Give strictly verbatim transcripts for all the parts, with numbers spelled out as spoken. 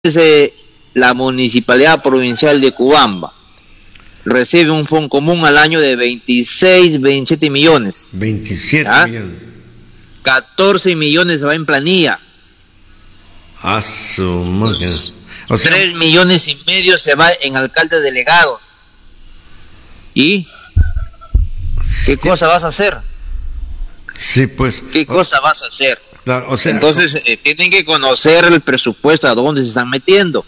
Imagínense, la Municipalidad Provincial de Cubamba recibe un fondo común al año de veintiséis, veintisiete millones. veintisiete ¿Ah? millones. catorce millones se va en planilla. A su máquina. O sea, tres millones y medio se va en alcalde delegado. ¿Y qué sí, cosa vas a hacer? sí, pues. ¿Qué cosa vas a hacer? Claro, o sea, Entonces eh, tienen que conocer el presupuesto, a dónde se están metiendo.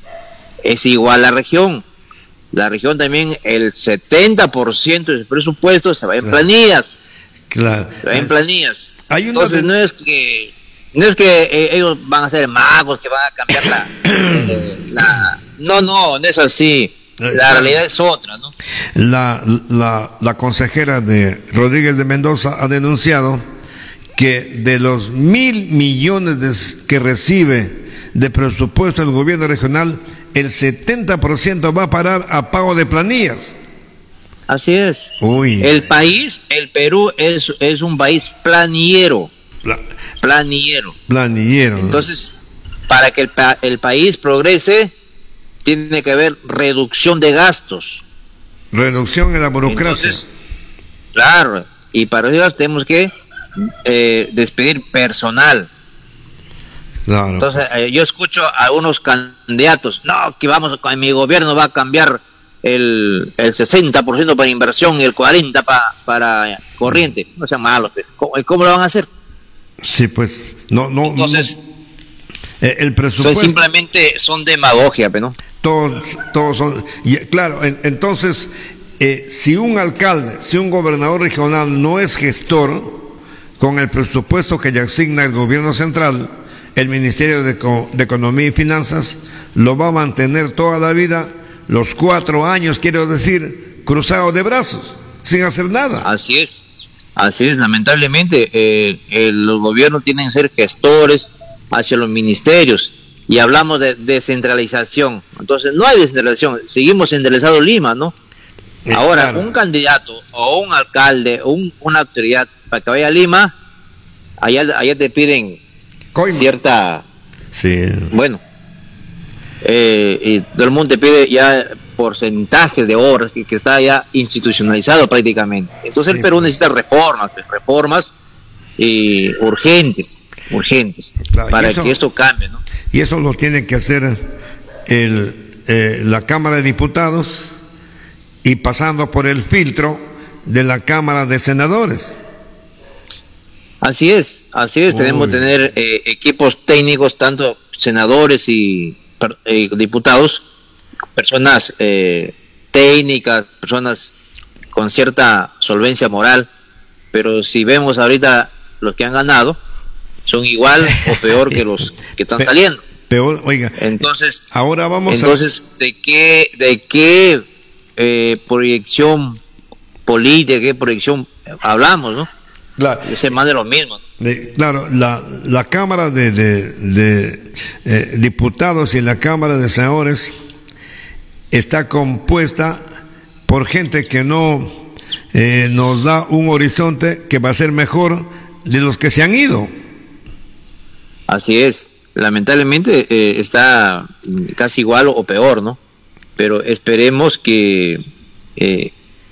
Es igual la región. La región también, el setenta por ciento de su presupuesto se va en claro, planillas. claro. Se va en planillas. Hay una Entonces de... no es que no es que eh, ellos van a ser magos que van a cambiar la, eh, la... No, no, no es así. La realidad es otra, ¿no? La, la, la consejera de Rodríguez de Mendoza ha denunciado que de los mil millones de, que recibe de presupuesto el gobierno regional, el setenta por ciento va a parar a pago de planillas. Así es. Uy. El país, el Perú es, es un país planillero. Pla, planillero. Planillero. Entonces, para que el, pa el país progrese, tiene que haber reducción de gastos. Reducción en la burocracia. Entonces, claro, y para eso tenemos que eh, despedir personal. Claro. Entonces, eh, yo escucho a algunos candidatos, no, que vamos, en mi gobierno va a cambiar el, el sesenta por ciento para inversión y el cuarenta por ciento pa, para corriente. No sean malos, pues. ¿Cómo, ¿Cómo lo van a hacer? Sí, pues, no, no. Entonces, no, el presupuesto. simplemente son demagogia, pero no. Todos, todos son. Y, claro, en, entonces, eh, si un alcalde, si un gobernador regional no es gestor, con el presupuesto que le asigna el gobierno central, el Ministerio de, de Economía y Finanzas lo va a mantener toda la vida, los cuatro años, quiero decir, cruzado de brazos, sin hacer nada. Así es, así es, lamentablemente eh, eh, los gobiernos tienen que ser gestores hacia los ministerios, y hablamos de descentralización. Entonces no hay descentralización, seguimos centralizado Lima, ¿no? Ahora, claro, un candidato o un alcalde o un, una autoridad para que vaya a Lima, allá, allá te piden Coima. cierta... Sí. Bueno, eh, y todo el mundo te pide ya porcentajes de obras que, que está ya institucionalizado prácticamente. Entonces sí, el Perú necesita reformas, reformas y urgentes, urgentes, claro, para eso, que esto cambie, ¿no? Y eso lo tiene que hacer el, eh, la Cámara de Diputados y pasando por el filtro de la Cámara de Senadores. Así es, así es. Uy. Tenemos que tener eh, equipos técnicos, tanto senadores y eh, diputados, personas eh, técnicas, personas con cierta solvencia moral, pero si vemos ahorita los que han ganado, son igual o peor que los que están Pe saliendo. Peor, oiga. Entonces, ahora vamos entonces a... ¿de qué, de qué eh, proyección política, de qué proyección hablamos, no? Claro. Es más de lo mismo, ¿no? De, claro, la, la Cámara de, de, de eh, Diputados y la Cámara de Senadores está compuesta por gente que no eh, nos da un horizonte que va a ser mejor de los que se han ido. Así es, lamentablemente eh, está casi igual o peor, ¿no? Pero esperemos que eh,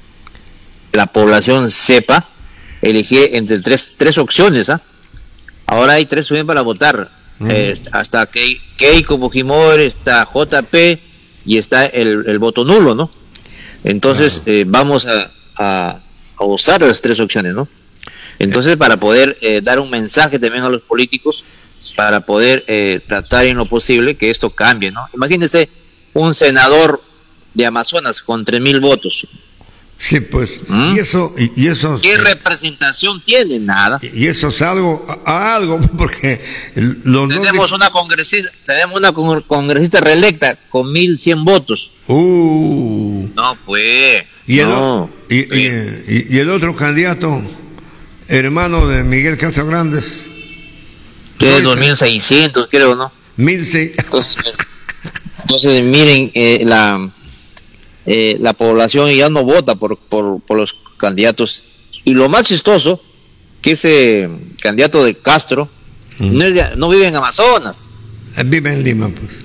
la población sepa elegir entre tres, tres opciones, ¿ah? Ahora hay tres opciones para votar. Mm. Eh, hasta Ke Keiko Fujimori, está J P y está el, el voto nulo, ¿no? Entonces claro, eh, vamos a, a, a usar las tres opciones, ¿no? Entonces, para poder eh, dar un mensaje también a los políticos, para poder eh, tratar en lo posible que esto cambie, ¿no? Imagínense un senador de Amazonas con tres mil votos. Sí, pues, ¿Mm? y eso, y, y eso... ¿Qué representación tiene? Nada. Y eso es algo, a, algo, porque... Los tenemos no... una congresista, tenemos una congresista reelecta con mil cien votos. Uh. No, pues, y el, no. Y, pues. y, y, y el otro candidato, hermano de Miguel Castro Grandes... Que es dos mil seiscientos, creo, ¿no? mil seis... Entonces, entonces miren, eh, la... Eh, la población ya no vota por, por, por los candidatos, y lo más chistoso que ese candidato de Castro mm. no, es de, no vive en Amazonas, vive en Lima, pues.